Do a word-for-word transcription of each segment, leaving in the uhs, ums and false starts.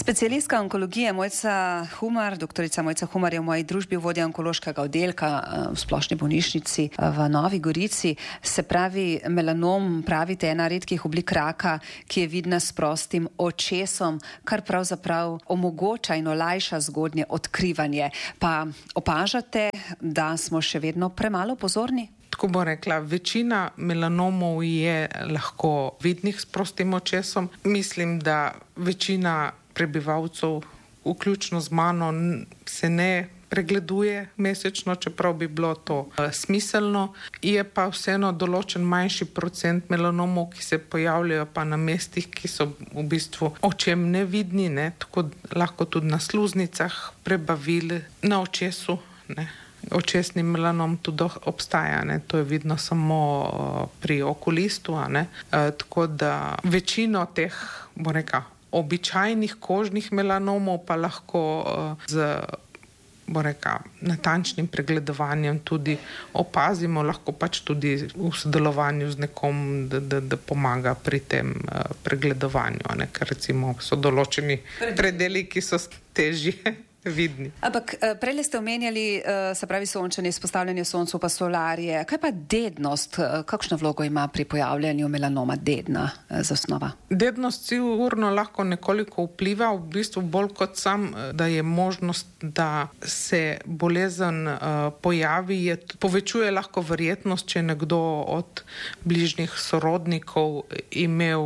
Specialistka onkologije Mojca Humar, doktorica Mojca Humar je v moji družbi vodja onkološkega oddelka v splošni bolnišnici v Novi Gorici. Se pravi, melanom, pravite, ena redkih oblik raka, ki je vidna s prostim očesom, kar pravzaprav omogoča in olajša zgodnje odkrivanje. Pa opažate, da smo še vedno premalo pozorni? Tako bom rekla, večina melanomov je lahko vidnih s prostim očesom. Mislim, da večina prebivalcev, vključno z mano, se ne pregleduje mesečno, čeprav bi bilo to uh, smiselno. Je pa vseeno določen manjši procent melanomov, ki se pojavljajo pa na mestih, ki so v bistvu očem nevidni, ne? Tako lahko tudi na sluznicah, prebavili, na očesu, ne? Očesni melanom tudi obstaja, ne? To je vidno samo pri okulistu, ne? E, tako da večino teh, bom rekla, običajnih kožnih melanomov pa lahko uh, z, bom rekla, natančnim pregledovanjem tudi opazimo, lahko pač tudi v sodelovanju z nekom, da, da, da pomaga pri tem uh, pregledovanju, ne? Ker recimo so določeni predeli, ki so težje vidni. Ampak prej ste omenjali, se pravi sončenje, izpostavljanje soncu pa solarije. Kaj pa dednost? Kakšno vlogo ima pri pojavljanju melanoma dedna zasnova? Dednost sigurno lahko nekoliko vpliva, v bistvu bolj kot sam, da je možnost, da se bolezen pojavi, je, povečuje lahko verjetnost, če je nekdo od bližnjih sorodnikov imel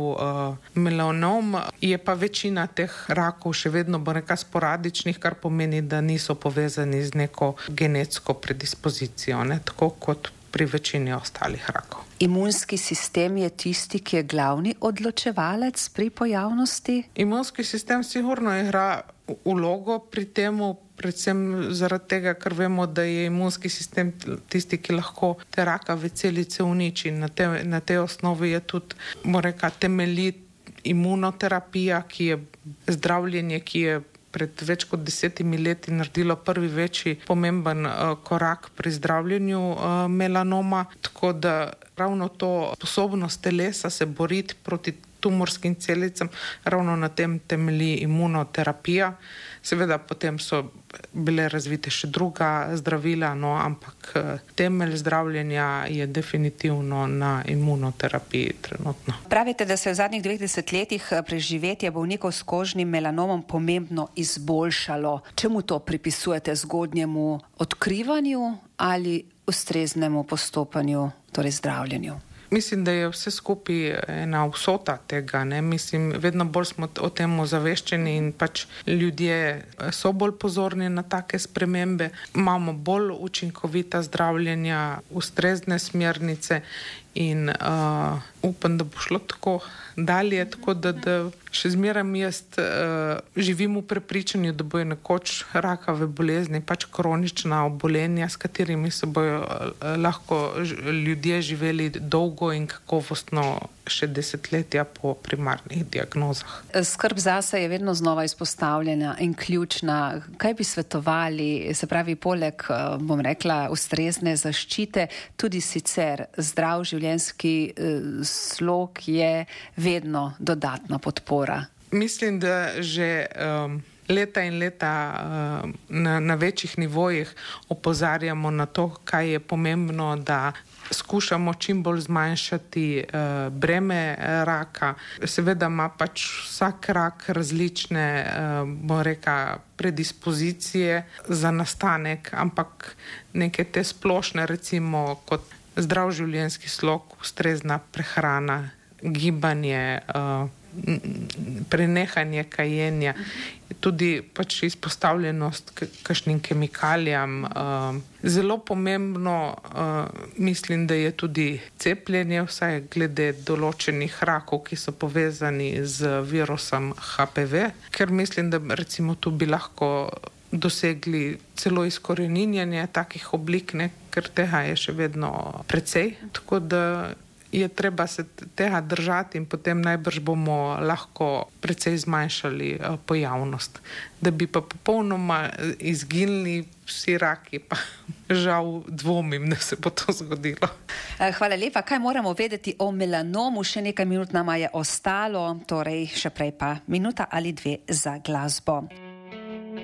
melanom. Je pa večina teh rakov še vedno, bo neka sporadičnih, kar pomeni, da niso povezani z neko genetsko predispozicijo, ne? Tako kot pri večini ostalih rakov. Imunski sistem je tisti, ki je glavni odločevalec pri pojavnosti? Imunski sistem sigurno igra vlogo pri temu, predvsem zaradi tega, ker vemo, da je imunski sistem tisti, ki lahko te rakave celice uniči. Na, te, na tej osnovi je tudi, bom rekla, temelji imunoterapija, ki je zdravljenje, ki je pred več kot desetimi leti naredilo prvi večji pomemben uh, korak pri zdravljenju uh, melanoma, tako da ravno to sposobnost telesa se boriti proti tumorskim celicam, ravno na tem temelji imunoterapija. Seveda potem so bile razvite še druga zdravila, no, ampak temelj zdravljenja je definitivno na imunoterapiji trenutno. Pravite, da se je v zadnjih dveh desetletjih preživetje bolnikov s kožnim melanomom pomembno izboljšalo. Čemu to pripisujete? Zgodnjemu odkrivanju ali ustreznemu postopanju, torej zdravljenju? Mislim, da je vse skupaj ena vsota tega, ne? Mislim, vedno bolj smo o tem ozaveščeni in pač ljudje so bolj pozorni na take spremembe. Imamo bolj učinkovita zdravljenja, ustrezne smernice in uh, upam, da bo šlo tako dalje, tako da, da še zmeraj jaz uh, živim v prepričanju, da bojo nekoč rakave bolezni, pač kronična obolenja, s katerimi se bojo uh, lahko ljudje živeli dolgo in kakovostno še desetletja po primarnih diagnozah. Skrb zase je vedno znova izpostavljena in ključna. Kaj bi svetovali, se pravi, poleg, bom rekla, ustrezne zaščite, tudi sicer zdrav življenjski slog je vedno dodatna podpora? Mislim, da že um, leta in leta uh, na, na večjih nivojih opozarjamo na to, kaj je pomembno, da skušamo čim bolj zmanjšati uh, breme raka. Seveda ima pač vsak rak različne, uh, bom rekla, predispozicije za nastanek, ampak neke te splošne, recimo kot zdrav življenjski slog, ustrezna prehrana, gibanje, uh, prenehanje kajenja, tudi pač izpostavljenost k kakšnim kemikalijam. Uh, zelo pomembno uh, mislim, da je tudi cepljenje, vsaj glede določenih rakov, ki so povezani z virusom H P V, ker mislim, da recimo tu bi lahko dosegli celo izkoreninjenje takih oblik, ne, ker tega je še vedno precej, tako da je treba se tega držati in potem najbrž bomo lahko precej zmanjšali pojavnost. Da bi pa popolnoma izginili vsi raki, pa žal dvomim, da se bo to zgodilo. Hvala lepa. Kaj moramo vedeti o melanomu? Še nekaj minut nama je ostalo, torej še prej pa minuta ali dve za glasbo.